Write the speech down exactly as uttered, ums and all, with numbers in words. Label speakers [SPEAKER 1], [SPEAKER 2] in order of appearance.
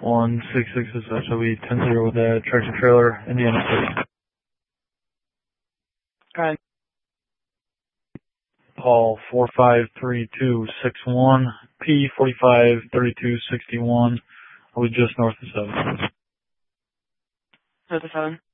[SPEAKER 1] one six six is actually ten zero with that tractor trailer, Indiana City.
[SPEAKER 2] Alright.
[SPEAKER 1] Paul four five three two six one, P forty-five thirty-two sixty-one, I was just north of seven.
[SPEAKER 2] North of seven.